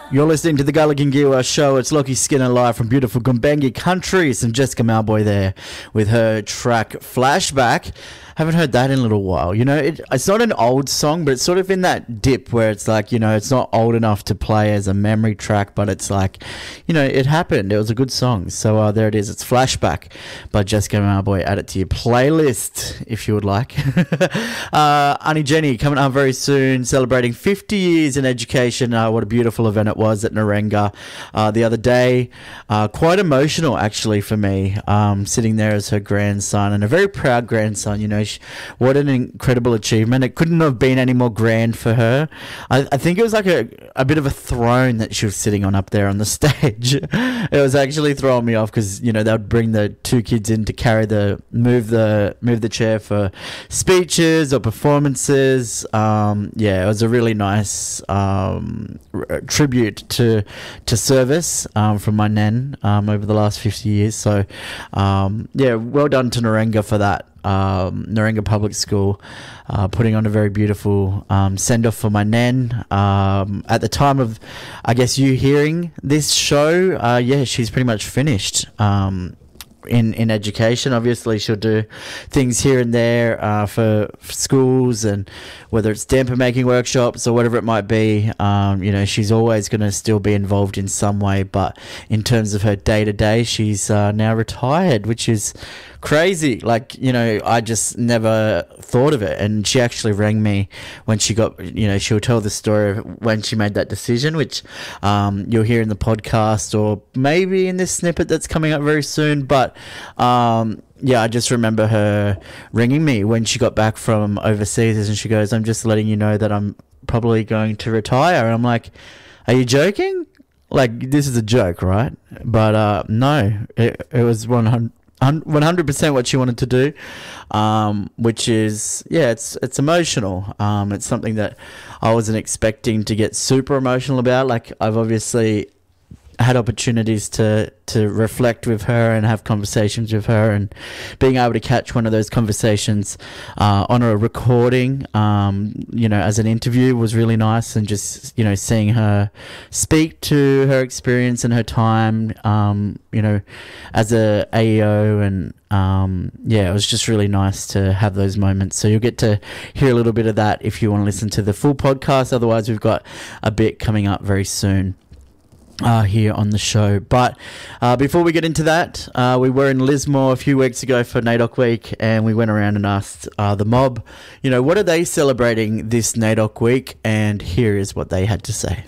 You're listening to the Gullah Show. It's Lockie Skinner live from beautiful Gumbaynggirr country. Some Jessica Mauboy there with her track Flashback. Haven't heard that in a little while. You know, it's not an old song, but it's sort of in that dip where it's like, you know, it's not old enough to play as a memory track, but it's like, you know, it happened. It was a good song. So there it is. It's Flashback by Jessica Mauboy. Add it to your playlist if you would like. Auntie Jenny coming up very soon, celebrating 50 years in education. What a beautiful event it was at Narengga the other day. Quite emotional, actually, for me, sitting there as her grandson, and a very proud grandson. You know, what an incredible achievement. It couldn't have been any more grand for her. I think it was like a bit of a throne that she was sitting on up there on the stage. It was actually throwing me off because, you know, they would bring the two kids in to move the chair for speeches or performances. Yeah, it was a really nice tribute to service from my nan over the last 50 years. So yeah, well done to Narengga for that. Narengga Public School putting on a very beautiful send-off for my nan. At the time of, I guess, you hearing this show, yeah, she's pretty much finished in education. Obviously, she'll do things here and there for schools, and whether it's damper making workshops or whatever it might be, you know, she's always going to still be involved in some way. But in terms of her day-to-day, she's now retired, which is crazy. Like, you know, I just never thought of it. And she actually rang me when she got, you know, she'll tell the story of when she made that decision, which you'll hear in the podcast or maybe in this snippet that's coming up very soon. But yeah, I just remember her ringing me when she got back from overseas, and she goes, "I'm just letting you know that I'm probably going to retire." And I'm like, "Are you joking? Like, this is a joke, right?" But no, it was 100% what she wanted to do, which is, yeah, it's emotional. It's something that I wasn't expecting to get super emotional about. Like, I've obviously had opportunities to reflect with her and have conversations with her, and being able to catch one of those conversations on a recording, you know, as an interview was really nice. And just, you know, seeing her speak to her experience and her time, you know, as a AEO, and yeah, it was just really nice to have those moments. So you'll get to hear a little bit of that if you want to listen to the full podcast. Otherwise, we've got a bit coming up very soon here on the show. But before we get into that, we were in Lismore a few weeks ago for NAIDOC Week, and we went around and asked the mob, you know, what are they celebrating this NAIDOC Week, and here is what they had to say.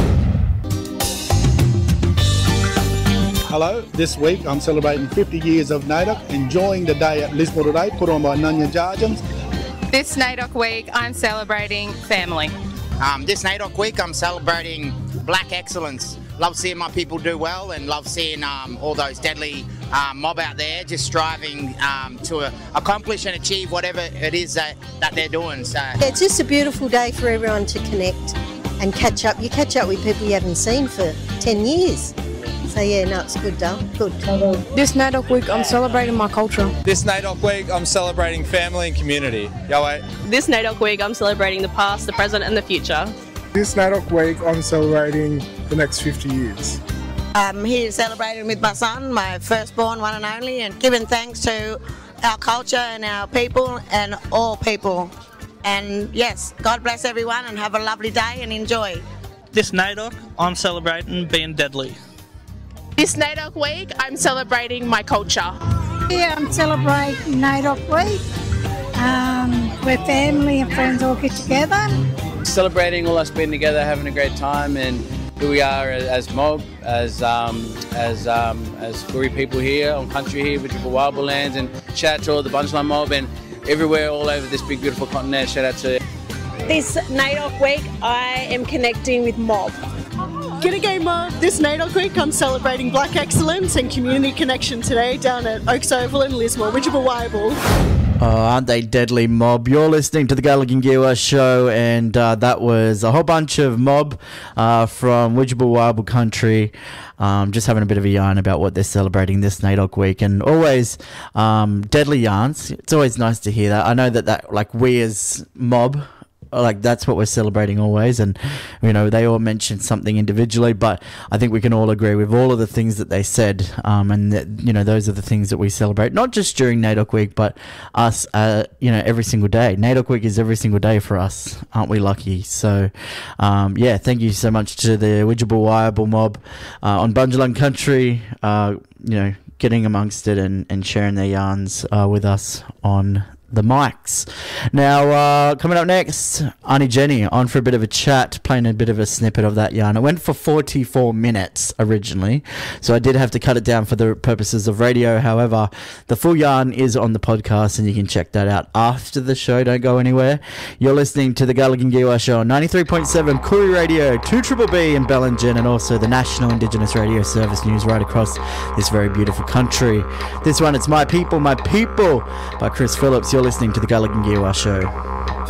Hello, this week I'm celebrating 50 years of NAIDOC, enjoying the day at Lismore today, put on by Nunya Jarjans. This NAIDOC Week I'm celebrating family. This NAIDOC Week I'm celebrating black excellence. Love seeing my people do well, and love seeing all those deadly mob out there just striving to accomplish and achieve whatever it is that they're doing. So it's just a beautiful day for everyone to connect and catch up. You catch up with people you haven't seen for 10 years. So yeah, no, it's good, Dale. Good. This NAIDOC Week I'm celebrating my culture. This NAIDOC Week I'm celebrating family and community. Yoway. This NAIDOC Week I'm celebrating the past, the present and the future. This NAIDOC Week I'm celebrating the next 50 years. I'm here celebrating with my son, my firstborn, one and only, and giving thanks to our culture and our people and all people. And yes, God bless everyone and have a lovely day and enjoy. This NAIDOC I'm celebrating being deadly. This NAIDOC Week I'm celebrating my culture. Yeah, I'm celebrating NAIDOC Week, where family and friends all get together. Celebrating all us being together, having a great time, and who we are as mob, as Koori people here on country here, with the Wild Lands, and shout out to all the Bunchline mob and everywhere all over this big beautiful continent. Shout out to this NAIDOC Week. I am connecting with mob. G'day mob. This NAIDOC Week I'm celebrating black excellence and community connection today down at Oaks Oval in Lismore, Widjabul. Oh, aren't they deadly, mob? You're listening to the Gullah Show, and that was a whole bunch of mob from Widjabul country, just having a bit of a yarn about what they're celebrating this NAIDOC Week, and always deadly yarns. It's always nice to hear that. I know that like we as mob like that's what we're celebrating always. And you know, they all mentioned something individually, but I think we can all agree with all of the things that they said, and that, you know, those are the things that we celebrate, not just during NAIDOC week, but us, you know, every single day. NAIDOC week is every single day for us. Aren't we lucky? So yeah, thank you so much to the Widjabul Waiable mob on Bundjalung country, you know, getting amongst it and sharing their yarns with us on the mics. Now, coming up next, Auntie Jenny on for a bit of a chat, playing a bit of a snippet of that yarn. It went for 44 minutes originally, so I did have to cut it down for the purposes of radio. However, the full yarn is on the podcast, and you can check that out after the show. Don't go anywhere. You're listening to the Gulligan Giwa Show on 93.7 Koori Radio, 2BBB in Bellingen, and also the National Indigenous Radio Service News right across this very beautiful country. This one, it's My People by Chris Phillips. You're listening to the Gulligan Giwa Show.